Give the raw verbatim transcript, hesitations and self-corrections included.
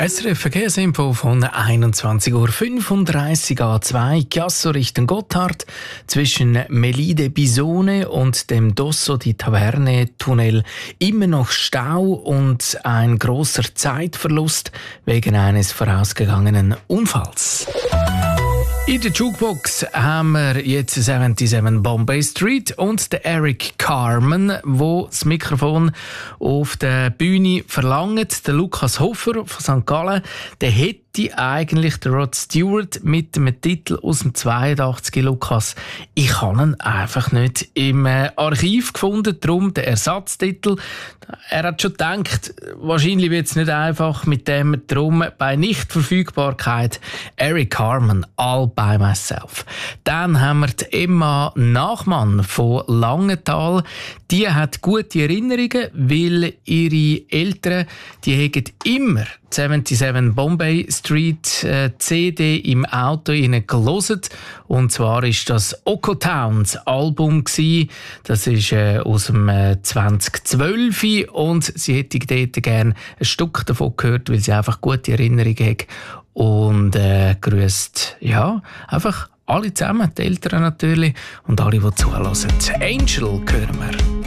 S R F Verkehrsinfo von einundzwanzig Uhr fünfunddreißig A zwei Chiasso Richtung Gotthard zwischen Melide Bisone und dem Dosso di Taverne Tunnel immer noch Stau und ein grosser Zeitverlust wegen eines vorausgegangenen Unfalls. In der Jukebox haben wir jetzt siebenundsiebzig Bombay Street und der Eric Carmen, wo das Mikrofon auf der Bühne verlangt. Der Lukas Hofer von Sankt Gallen, der hätte eigentlich der Rod Stewart mit dem Titel aus dem zweiundachtzig. Lukas, ich habe ihn einfach nicht im Archiv gefunden, darum der Ersatztitel. Er hat schon gedacht, wahrscheinlich wird es nicht einfach mit dem, darum bei Nichtverfügbarkeit Eric Carmen, All by Myself. Dann haben wir die Emma Nachmann von Langenthal. Die hat gute Erinnerungen, weil ihre Eltern, die haben immer siebenundsiebzig Bombay Street äh, C D im Auto gehört. Und zwar ist das Okotowns Album gsi. Das ist äh, aus dem äh, zweitausendzwölf und sie hätte dort gerne ein Stück davon gehört, weil sie einfach gute Erinnerungen hat. Und äh, grüßt, ja, einfach alle zusammen, die Eltern natürlich und alle, die zuhören. Angel hören wir.